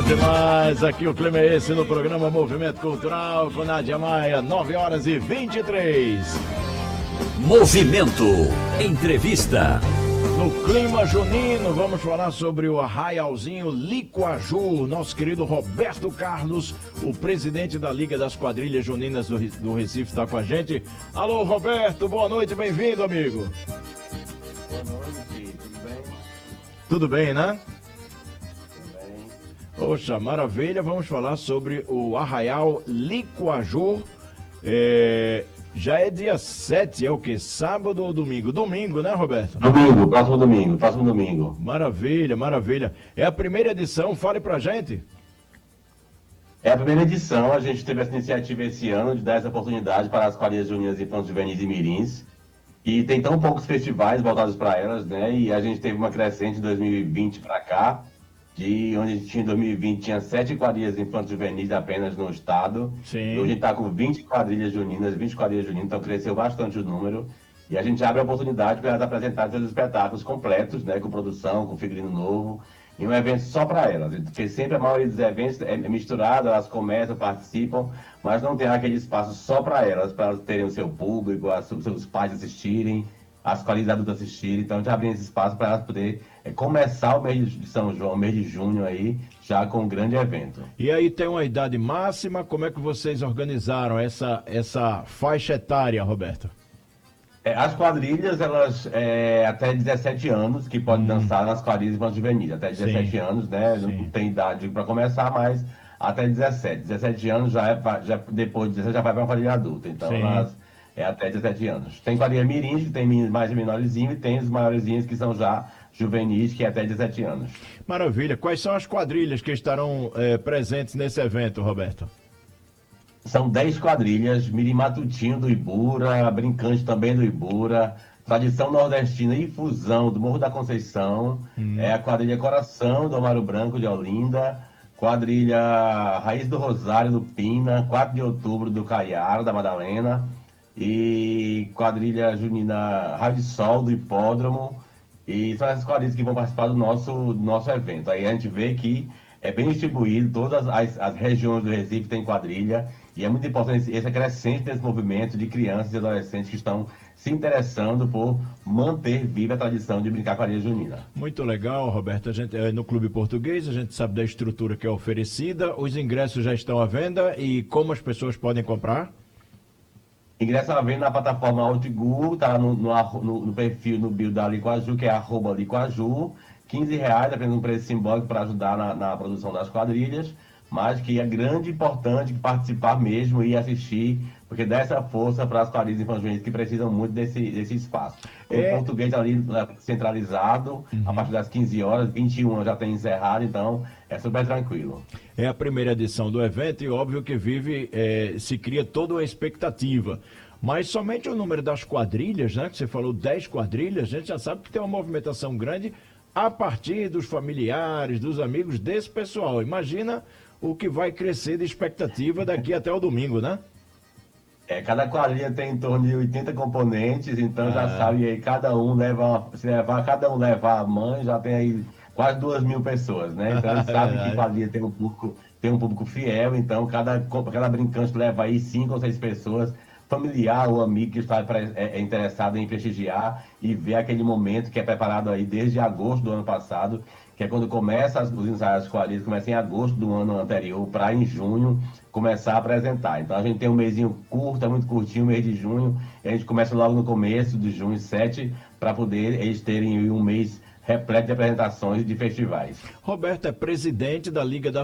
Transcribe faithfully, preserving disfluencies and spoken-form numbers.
demais, aqui o clima é esse no programa Movimento Cultural com Nádia Maia, nove horas e vinte e três. Movimento Entrevista. No clima junino, vamos falar sobre o Arraialzinho Liquaju. Nosso querido Roberto Carlos, o presidente da Liga das Quadrilhas Juninas do, do Recife, está com a gente. Alô, Roberto, boa noite, bem-vindo, amigo. Boa noite, tudo bem? Tudo bem, né? Tudo bem. Poxa, maravilha, vamos falar sobre o Arraial Liquaju. É... Já é dia sete, é o quê? Sábado ou domingo? Domingo, né, Roberto? Domingo, próximo domingo, próximo domingo. Maravilha, maravilha. É a primeira edição, fale pra gente. É a primeira edição, a gente teve essa iniciativa esse ano de dar essa oportunidade para as quadrilhas juninas, infantos, juvenis e mirins. E tem tão poucos festivais voltados para elas, né? E a gente teve uma crescente de dois mil e vinte para cá, de onde a gente tinha em dois mil e vinte tinha sete quadrilhas infantos juvenis apenas no estado. Sim. E hoje a gente está com vinte quadrilhas juninas, vinte quadrilhas juninas, então cresceu bastante o número. E a gente abre a oportunidade para elas apresentarem seus espetáculos completos, né, com produção, com figurino novo, em um evento só para elas. Porque sempre a maioria dos eventos é misturado, elas começam, participam, mas não tem aquele espaço só para elas, para elas terem o seu público, as, os seus pais assistirem, as quadrilhas adultas assistirem. Então a gente abre esse espaço para elas poderem é, começar o mês de São João, o mês de junho aí, já com um grande evento. E aí tem uma idade máxima, como é que vocês organizaram essa, essa faixa etária, Roberto? É, as quadrilhas, elas é, até dezessete anos, que podem hum. dançar nas quadrilhas infantis juvenis. Até dezessete Sim. anos, né? Sim. Não tem idade para começar, mas até dezessete. dezessete anos já é, já, depois de dezessete já vai para uma quadrilha adulta. Então, elas, é até dezessete anos. Tem quadrilha mirim, que tem mais menorzinhos, e tem os maiorzinhos que são já juvenis, que é até dezessete anos. Maravilha. Quais são as quadrilhas que estarão é, presentes nesse evento, Roberto? São dez quadrilhas, Mirim Matutinho do Ibura, Brincante também do Ibura, Tradição Nordestina e Fusão do Morro da Conceição, hum. é a quadrilha Coração do Amaro Branco de Olinda, quadrilha Raiz do Rosário do Pina, quatro de outubro do Caiara, da Madalena, e quadrilha junina Raio de Sol do Hipódromo, e são essas quadrilhas que vão participar do nosso, do nosso evento. Aí a gente vê que é bem distribuído, todas as, as regiões do Recife tem quadrilha, e é muito importante esse crescente desse movimento de crianças e adolescentes que estão se interessando por manter viva a tradição de brincar quadrilha junina. Muito legal, Roberto. A gente, no Clube Português, a gente sabe da estrutura que é oferecida, os ingressos já estão à venda e como as pessoas podem comprar? Ingresso à venda na plataforma Outgool, tá no, no, no, no perfil, no bio da Liquaju, que é arroba Liquaju, quinze reais, apenas um preço simbólico para ajudar na, na produção das quadrilhas, mas que é grande e importante participar mesmo e assistir, porque dá essa força para as quadrilhas infantis que precisam muito desse, desse espaço. O é... português ali centralizado, uhum. a partir das quinze horas, vinte e uma já tem encerrado, então é super tranquilo. É a primeira edição do evento e óbvio que vive, é, se cria toda uma expectativa. Mas somente o número das quadrilhas, né, que você falou dez quadrilhas, a gente já sabe que tem uma movimentação grande a partir dos familiares, dos amigos desse pessoal. Imagina o que vai crescer de expectativa daqui até o domingo, né? É, cada quadrilha tem em torno de oitenta componentes, então ah. já sabe aí, cada um leva, se levar, cada um levar a mãe, já tem aí quase duas mil pessoas, né? Então a gente sabe que quadrilha tem um público, tem um público fiel, então cada, cada brincante leva aí cinco ou seis pessoas, familiar ou amigo que está é, é interessado em prestigiar e ver aquele momento que é preparado aí desde agosto do ano passado, que é quando começa as, os ensaios quadrilhas, começa em agosto do ano anterior, para em junho começar a apresentar. Então a gente tem um mesinho curto, é muito curtinho, o mês de junho, e a gente começa logo no começo de junho, sete, para poder eles terem um mês repleto de apresentações e de festivais. Roberto é presidente da Liga da